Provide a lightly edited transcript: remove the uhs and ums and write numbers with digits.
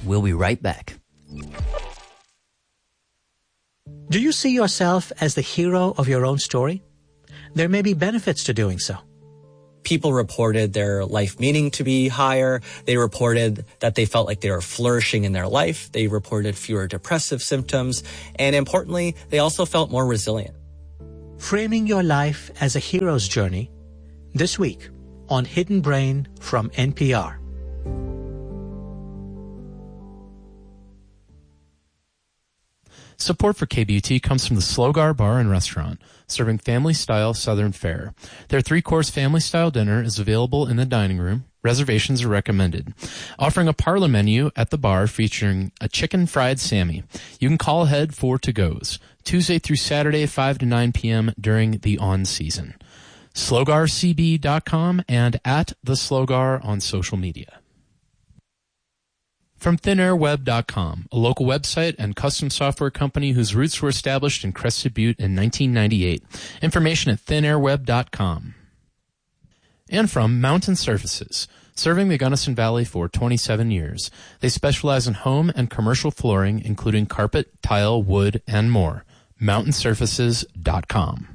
We'll be right back. Do you see yourself as the hero of your own story? There may be benefits to doing so. People reported their life meaning to be higher. They reported that they felt like they were flourishing in their life. They reported fewer depressive symptoms. And importantly, they also felt more resilient. Framing your life as a hero's journey, this week on Hidden Brain from NPR. Support for KBUT comes from the Slogar Bar and Restaurant, serving family-style Southern fare. Their 3-course family-style dinner is available in the dining room. Reservations are recommended. Offering a parlor menu at the bar featuring a chicken fried Sammy. You can call ahead for to-goes, Tuesday through Saturday, 5 to 9 p.m. during the on-season. SlogarCB.com and at the Slogar on social media. From ThinAirWeb.com, a local website and custom software company whose roots were established in Crested Butte in 1998. Information at ThinAirWeb.com. And from Mountain Surfaces, serving the Gunnison Valley for 27 years. They specialize in home and commercial flooring, including carpet, tile, wood, and more. MountainSurfaces.com.